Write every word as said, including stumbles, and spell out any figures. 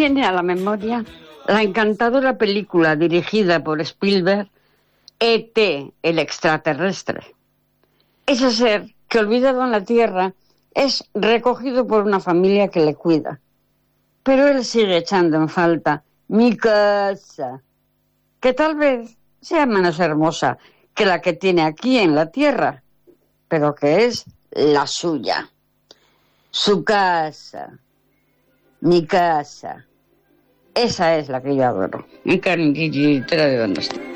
viene a la memoria la encantadora película dirigida por Spielberg, E T, el extraterrestre. Ese ser que, olvidado en la Tierra, es recogido por una familia que le cuida. Pero él sigue echando en falta mi casa, que tal vez sea menos hermosa que la que tiene aquí en la Tierra, pero que es la suya. Su casa, mi casa, esa es la que yo adoro. En Carmen de Donde